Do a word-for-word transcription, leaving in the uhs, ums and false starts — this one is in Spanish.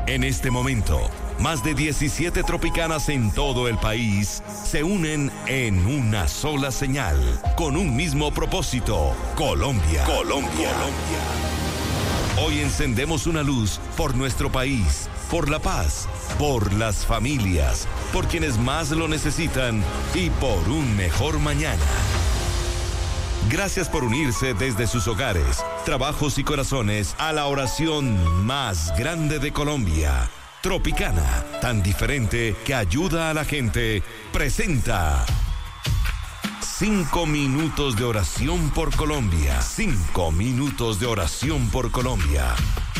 En este momento, más de diecisiete tropicanas en todo el país se unen en una sola señal, con un mismo propósito: Colombia. Colombia. Colombia. Hoy encendemos una luz por nuestro país, por la paz, por las familias, por quienes más lo necesitan y por un mejor mañana. Gracias por unirse desde sus hogares, trabajos y corazones a la oración más grande de Colombia. Tropicana, tan diferente que ayuda a la gente, presenta Cinco minutos de oración por Colombia. Cinco minutos de oración por Colombia.